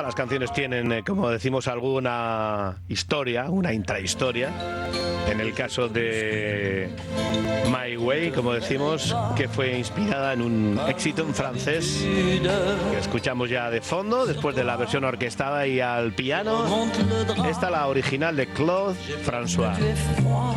las canciones tienen, como decimos, alguna historia, una intrahistoria. En el caso de My Way, como decimos, que fue inspirada en un éxito en francés que escuchamos ya de fondo, después de la versión orquestada y al piano. Esta la original de Claude François.